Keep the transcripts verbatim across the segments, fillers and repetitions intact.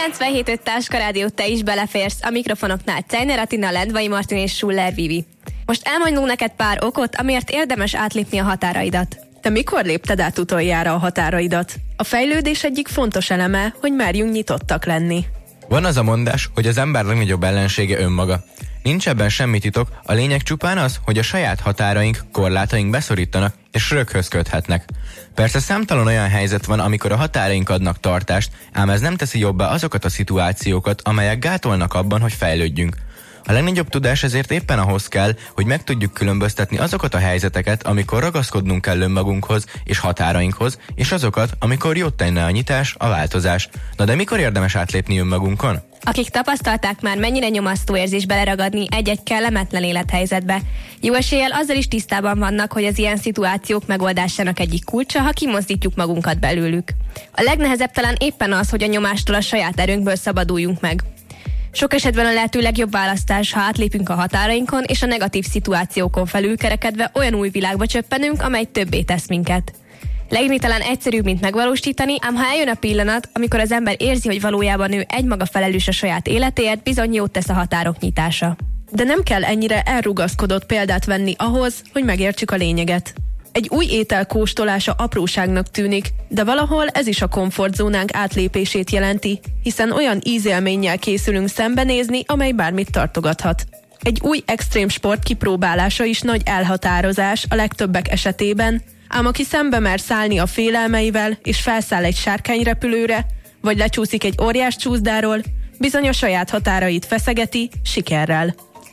kilencvenhét öt Táska Rádió, te is beleférsz. A mikrofonoknál Czejner Atina, Lendvai Martin és Schuller Vivi. Most elmondunk neked pár okot, amiért érdemes átlépni a határaidat. Te mikor lépted át utoljára a határaidat? A fejlődés egyik fontos eleme, hogy merjünk nyitottak lenni. Van az a mondás, hogy az ember legnagyobb ellensége önmaga. Nincs ebben semmi titok, a lényeg csupán az, hogy a saját határaink, korlátaink beszorítanak és röghöz köthetnek. Persze számtalan olyan helyzet van, amikor a határaink adnak tartást, ám ez nem teszi jobbá azokat a szituációkat, amelyek gátolnak abban, hogy fejlődjünk. A legnagyobb tudás ezért éppen ahhoz kell, hogy meg tudjuk különböztetni azokat a helyzeteket, amikor ragaszkodnunk kell önmagunkhoz és határainkhoz, és azokat, amikor jót tenne a nyitás, a változás. Na de mikor érdemes átlépni önmagunkon? Akik tapasztalták már, mennyire nyomasztó érzés beleragadni egy-egy kellemetlen élethelyzetbe. Jó eséllyel azzal is tisztában vannak, hogy az ilyen szituációk megoldásának egyik kulcsa, ha kimozdítjuk magunkat belőlük. A legnehezebb talán éppen az, hogy a nyomástól a saját erőnkből szabaduljunk meg. Sok esetben a lehető legjobb választás, ha átlépünk a határainkon, és a negatív szituációkon felülkerekedve olyan új világba csöppenünk, amely többé tesz minket. Leírni talán egyszerűbb, mint megvalósítani, ám ha eljön a pillanat, amikor az ember érzi, hogy valójában ő egymaga felelős a saját életéért, bizony jót tesz a határok nyitása. De nem kell ennyire elrugaszkodott példát venni ahhoz, hogy megértsük a lényeget. Egy új étel kóstolása apróságnak tűnik, de valahol ez is a komfortzónánk átlépését jelenti, hiszen olyan ízélménnyel készülünk szembenézni, amely bármit tartogathat. Egy új extrém sport kipróbálása is nagy elhatározás a legtöbbek esetében, ám aki szembe mer szállni a félelmeivel és felszáll egy sárkányrepülőre, vagy lecsúszik egy óriás csúszdáról, bizony a saját határait feszegeti sikerrel.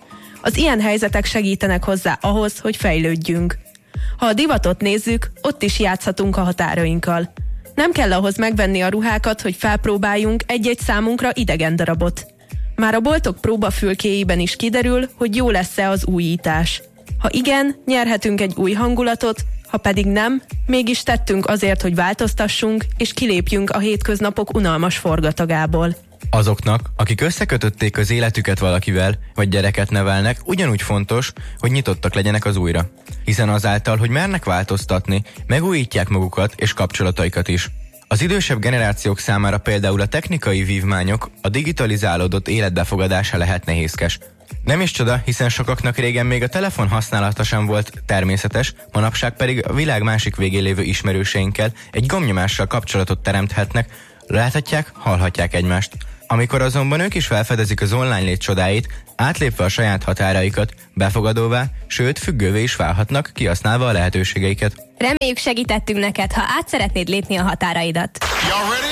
Az ilyen helyzetek segítenek hozzá ahhoz, hogy fejlődjünk. Ha a divatot nézzük, ott is játszhatunk a határainkkal. Nem kell ahhoz megvenni a ruhákat, hogy felpróbáljunk egy-egy számunkra idegen darabot. Már a boltok próbafülkéiben is kiderül, hogy jó lesz-e az újítás. Ha igen, nyerhetünk egy új hangulatot, ha pedig nem, mégis tettünk azért, hogy változtassunk, és kilépjünk a hétköznapok unalmas forgatagából. Azoknak, akik összekötötték az életüket valakivel, vagy gyereket nevelnek, ugyanúgy fontos, hogy nyitottak legyenek az újra. Hiszen azáltal, hogy mernek változtatni, megújítják magukat és kapcsolataikat is. Az idősebb generációk számára például a technikai vívmányok, a digitalizálódott élet befogadása lehet nehézkes. Nem is csoda, hiszen sokaknak régen még a telefon használata sem volt természetes, manapság pedig a világ másik végén lévő ismerőseinkkel egy gombnyomással kapcsolatot teremthetnek, láthatják, hallhatják egymást. Amikor azonban ők is felfedezik az online lét csodáit, átlépve a saját határaikat, befogadóvá, sőt függővé is válhatnak, kihasználva a lehetőségeiket. Reméljük segítettünk neked, ha át szeretnéd lépni a határaidat.